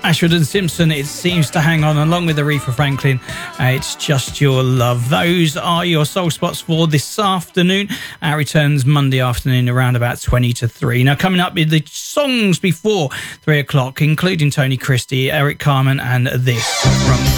Ashford and Simpson, It Seems to Hang On, along with Aretha Franklin, It's Just Your Love. Those are your soul spots for this afternoon. Our returns Monday afternoon around about 20 to 3. Now, coming up with the songs before 3 o'clock, including Tony Christie, Eric Carmen, and this from